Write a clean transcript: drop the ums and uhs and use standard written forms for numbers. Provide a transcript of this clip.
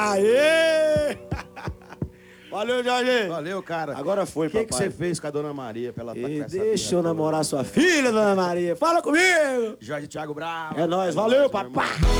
Aê! Valeu, Jorge. Valeu, cara. Agora foi, papai. O que você fez com a Dona Maria pra ela estar com essa Deixa eu birra namorar toda? sua filha, Dona Maria. Fala comigo. Jorge Thiago Bravo. É nóis. É Valeu, nóis, meu irmão. papai.